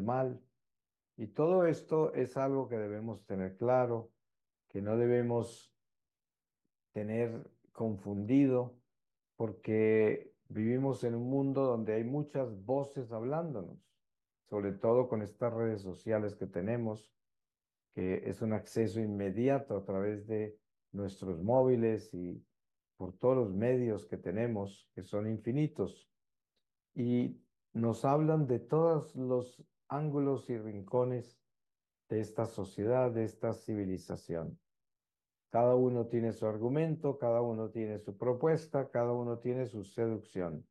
mal. Y todo esto es algo que debemos tener claro, que no debemos tener confundido, porque vivimos en un mundo donde hay muchas voces hablándonos, sobre todo con estas redes sociales que tenemos, que es un acceso inmediato a través de nuestros móviles y por todos los medios que tenemos, que son infinitos, y nos hablan de todos los ángulos y rincones de esta sociedad, de esta civilización. Cada uno tiene su argumento, cada uno tiene su propuesta, cada uno tiene su seducción.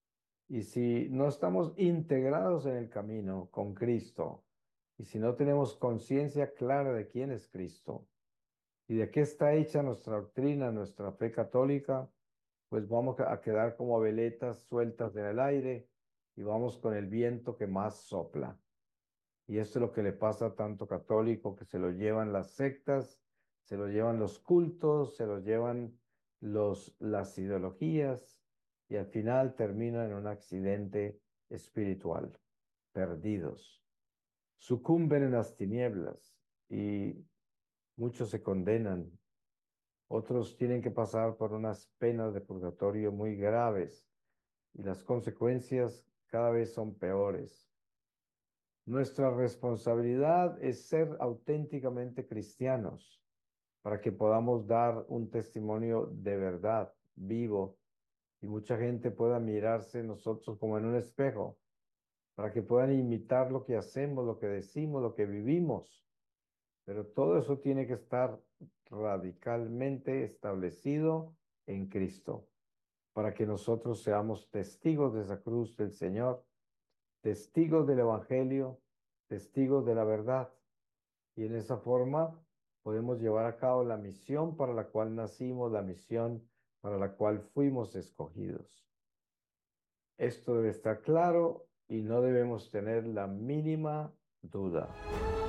Y si no estamos integrados en el camino con Cristo, y si no tenemos conciencia clara de quién es Cristo y de qué está hecha nuestra doctrina, nuestra fe católica, pues vamos a quedar como veletas sueltas en el aire y vamos con el viento que más sopla. Y esto es lo que le pasa a tanto católico, que se lo llevan las sectas, se lo llevan los cultos, se lo llevan las ideologías y al final terminan en un accidente espiritual, perdidos. Sucumben en las tinieblas y muchos se condenan. Otros tienen que pasar por unas penas de purgatorio muy graves y las consecuencias cada vez son peores. Nuestra responsabilidad es ser auténticamente cristianos para que podamos dar un testimonio de verdad, vivo, y mucha gente pueda mirarse en nosotros como en un espejo, para que puedan imitar lo que hacemos, lo que decimos, lo que vivimos. Pero todo eso tiene que estar radicalmente establecido en Cristo, para que nosotros seamos testigos de esa cruz del Señor, testigos del Evangelio, testigos de la verdad. Y en esa forma podemos llevar a cabo la misión para la cual nacimos, la misión para la cual fuimos escogidos. Esto debe estar claro y no debemos tener la mínima duda.